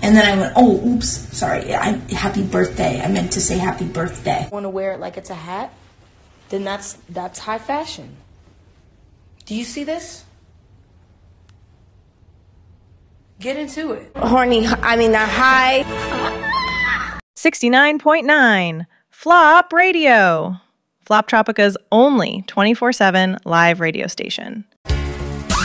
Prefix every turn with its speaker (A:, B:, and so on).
A: And then I went, oh, oops, sorry, happy birthday. I meant to say happy birthday.
B: Want to wear it like it's a hat? Then that's high fashion. Do you see this? Get into it.
C: High.
D: 69.9 Flop Radio. Flop Tropica's only 24/7 live radio station.